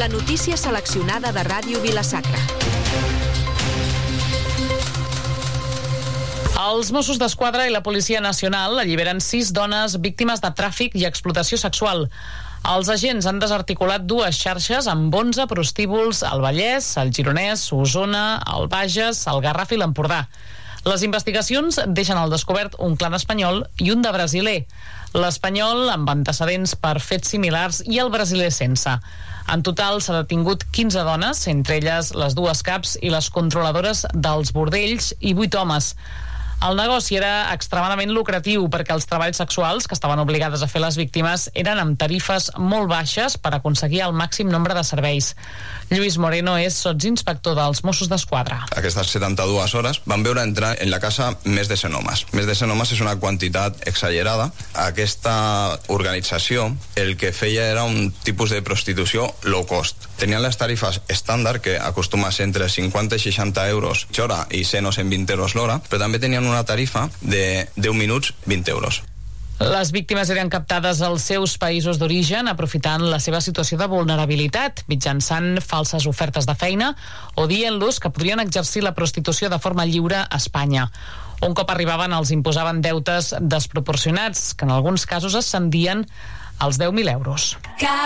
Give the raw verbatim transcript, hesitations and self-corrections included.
La notícia seleccionada de Ràdio Vila-sacra. Els Mossos d'Esquadra i la Policia Nacional alliberen sis dones víctimes de tràfic i explotació sexual. Els agents han desarticulat dues xarxes amb onze prostíbuls al Vallès, al Gironès, Osona, al Bages, al Garraf i l'Empordà. Les investigacions deixen al descobert un clan espanyol i un de brasiler. L'espanyol amb antecedents per fets similars i el brasiler sense. En total s'ha detingut quinze dones, entre elles les dues caps i les controladores dels bordells, i vuit homes. El negoci era extremadament lucratiu perquè els treballs sexuals que estaven obligades a fer les víctimes eren amb tarifes molt baixes per aconseguir el màxim nombre de serveis. Lluís Moreno és sotsinspector dels Mossos d'Esquadra. Aquestes setanta-dues hores van veure entrar en la casa més de cent homes. Més de cent homes és una quantitat exagerada. Aquesta organització el que feia era un tipus de prostitució low cost. Tenien les tarifes estàndard, que acostuma a ser entre cinquanta i seixanta euros l'hora i cent o cent vint euros l'hora, però també tenien una tarifa de deu minuts, vint euros. Les víctimes eren captades als seus països d'origen aprofitant la seva situació de vulnerabilitat, mitjançant falses ofertes de feina o dient-los que podrien exercir la prostitució de forma lliure a Espanya. Un cop arribaven els imposaven deutes desproporcionats, que en alguns casos ascendien als deu mil euros.